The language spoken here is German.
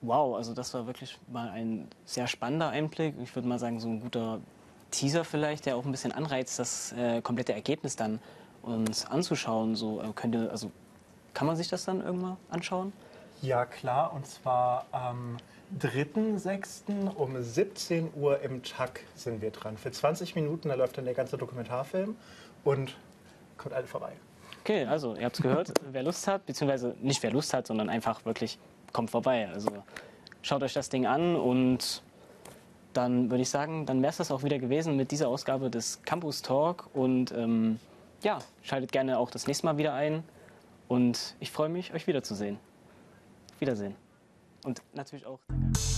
Wow, also das war wirklich mal ein sehr spannender Einblick. Ich würde mal sagen, so ein guter Teaser vielleicht, der auch ein bisschen anreizt, das komplette Ergebnis dann uns anzuschauen. So also kann man sich das dann irgendwann anschauen? Ja, klar, und zwar am 3.6. um 17 Uhr im Chuck sind wir dran. Für 20 Minuten, da läuft dann der ganze Dokumentarfilm und kommt alle vorbei. Okay, also ihr habt es gehört, wer Lust hat, beziehungsweise nicht wer Lust hat, sondern einfach wirklich kommt vorbei. Also schaut euch das Ding an und dann würde ich sagen, dann wäre es das auch wieder gewesen mit dieser Ausgabe des Campus Talk und ja, schaltet gerne auch das nächste Mal wieder ein und ich freue mich, euch wiederzusehen. Auf Wiedersehen. Und natürlich auch... Danke.